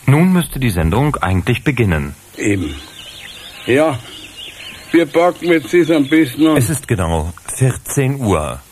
Nun müsste die Sendung eigentlich beginnen. Eben. Ja, wir packen jetzt das am besten an. Es ist genau 14 Uhr.